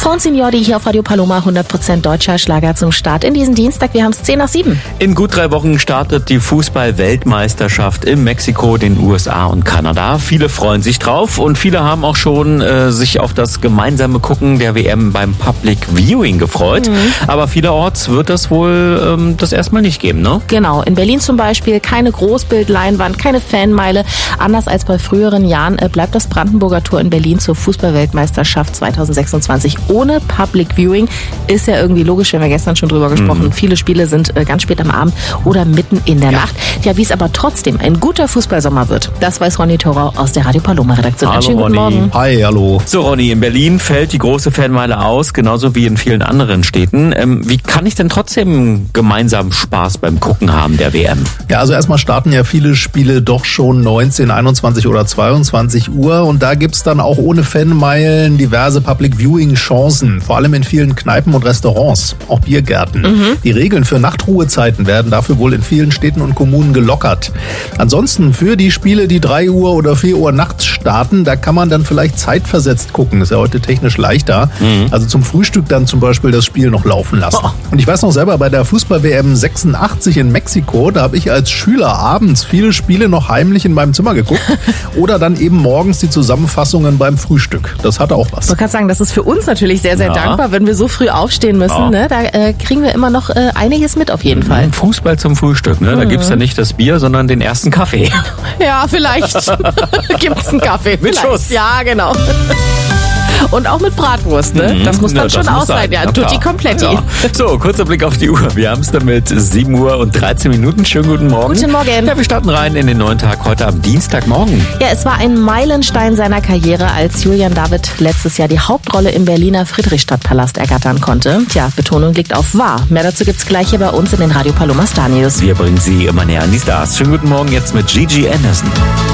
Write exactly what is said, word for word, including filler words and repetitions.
Fonz Signori hier auf Radio Paloma, hundert Prozent deutscher Schlager zum Start in diesen Dienstag. Wir haben es zehn nach sieben. In gut drei Wochen startet die Fußball-Weltmeisterschaft in Mexiko, den U S A und Kanada. Viele freuen sich drauf und viele haben auch schon äh, sich auf das gemeinsame Gucken der W M beim Public Viewing gefreut. Mhm. Aber vielerorts wird das wohl ähm, das erstmal nicht geben, ne? Genau, in Berlin zum Beispiel keine Großbildleinwand, keine Fanmeile. Anders als bei früheren Jahren äh, bleibt das Brandenburger Tor in Berlin zur Fußball-Weltmeisterschaft zweitausendsechsundzwanzig ohne Public Viewing. Ist ja irgendwie logisch, wir haben ja gestern schon drüber gesprochen. Mhm. Viele Spiele sind äh, ganz spät am Abend oder mitten in der ja. Nacht. Ja, wie es aber trotzdem ein guter Fußballsommer wird, das weiß Ronny Thorau aus der Radio Paloma Redaktion. Hallo, schönen guten Ronny. Morgen. Hi, hallo. So Ronny, in Berlin fällt die große Fanmeile aus, genauso wie in vielen anderen Städten. Ähm, wie kann ich denn trotzdem gemeinsam Spaß beim Gucken haben der W M? Ja, also erstmal starten ja viele Spiele doch schon neunzehn, einundzwanzig oder zweiundzwanzig Uhr und da gibt's dann auch ohne Fanmeilen diverse Public Viewing Chancen, vor allem in vielen Kneipen und Restaurants, auch Biergärten. Mhm. Die Regeln für Nachtruhezeiten werden dafür wohl in vielen Städten und Kommunen gelockert. Ansonsten für die Spiele, die drei Uhr oder vier Uhr nachts starten, da kann man dann vielleicht zeitversetzt gucken. Ist ja heute technisch leichter. Mhm. Also zum Frühstück dann zum Beispiel das Spiel noch laufen lassen. Oh. Und ich weiß noch selber, bei der Fußball-W M sechsundachtzig in Mexiko, da habe ich als Schüler abends viele Spiele noch heimlich in meinem Zimmer geguckt oder dann eben morgens die Zusammenfassungen beim Frühstück. Das hatte auch was. Ich kann sagen, das ist für uns natürlich sehr, sehr ja. dankbar, wenn wir so früh aufstehen müssen. Ja. Ne? Da äh, kriegen wir immer noch äh, einiges mit auf jeden Fall. Fußball zum Frühstück, ne? Da mhm. gibt's ja nicht das Bier, sondern den ersten Kaffee. Ja, vielleicht gibt's einen Kaffee. Mit Schuss. Ja, genau. Und auch mit Bratwurst, ne? Mhm. Das muss dann ja, schon aus sein. Ja, tutti kompletti. Ja. So, kurzer Blick auf die Uhr. Wir haben es damit sieben Uhr und dreizehn Minuten. Schönen guten Morgen. Guten Morgen. Ja, wir starten rein in den neuen Tag heute am Dienstagmorgen. Ja, es war ein Meilenstein seiner Karriere, als Julian David letztes Jahr die Hauptrolle im Berliner Friedrichstadtpalast ergattern konnte. Tja, Betonung liegt auf wahr. Mehr dazu gibt's gleich hier bei uns in den Radio Paloma Star News. Wir bringen Sie immer näher an die Stars. Schönen guten Morgen jetzt mit Gigi Anderson.